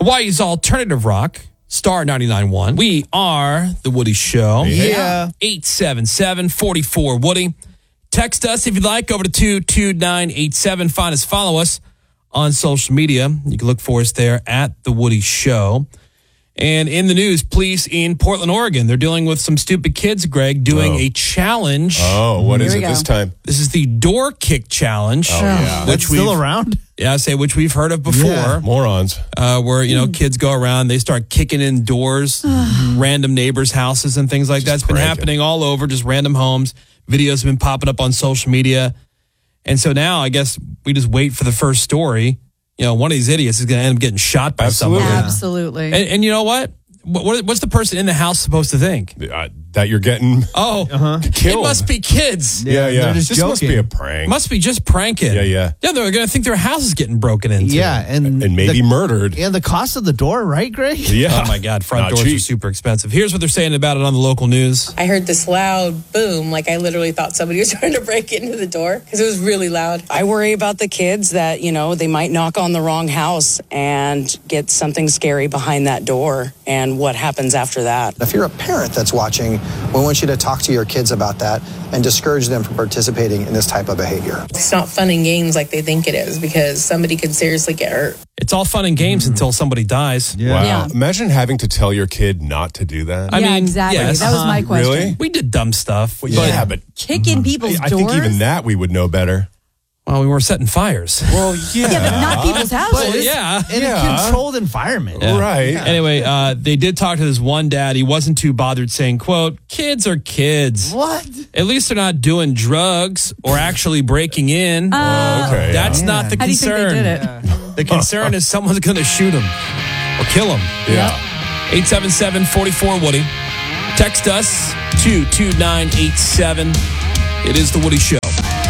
Hawaii's alternative rock, Star 99.1. We are The Woody Show. Yeah. 877-44-WOODY. Text us if you'd like over to 22987. Find us, follow us on social media. You can look for us there at The Woody Show. And in the news, police in Portland, Oregon, they're dealing with some stupid kids, Greg, doing a challenge. Oh, what is it this time? This is the door kick challenge. Oh, yeah. That's still around? Yeah, which we've heard of before. Yeah. Morons. Where, kids go around, they start kicking in doors, random neighbors' houses and things like that. It's been happening all over, just random homes. Videos have been popping up on social media. And so now I guess we just wait for the first story. One of these idiots is going to end up getting shot by someone. Absolutely. And you know what? What's the person in the house supposed to think? That you're getting killed. It must be kids. Yeah. This joking. must be a prank. Must be just pranking. Yeah. Yeah, they're going to think their house is getting broken into. Yeah, and maybe murdered. And the cost of the door, right, Greg? Yeah. Oh, my God. Front Not doors cheap. are super expensive. Here's what they're saying about it on the local news. I heard this loud boom, like I literally thought somebody was trying to break into the door because it was really loud. I worry about the kids that, they might knock on the wrong house and get something scary behind that door and what happens after that. If you're a parent that's watching, we want you to talk to your kids about that and discourage them from participating in this type of behavior. It's not fun and games like they think it is because somebody could seriously get hurt. It's all fun and games until somebody dies. Yeah. Wow. Yeah. Imagine having to tell your kid not to do that. I mean, exactly. yes. That was my question. Really? We did dumb stuff. Well, yeah, but Kick in people's I doors? think even that we would know better. Well, we were setting fires. Well, yeah. Yeah, but not people's houses. Yeah. In a controlled environment. Yeah. Right. Anyway, they did talk to this one dad. He wasn't too bothered saying, quote, kids are kids. What? At least they're not doing drugs or actually breaking in. Okay. That's not the How do you think concern. they did it? The concern is someone's going to shoot him or kill him. Yeah. 877-44-WOODY. Text us 22987. It is The Woody Show.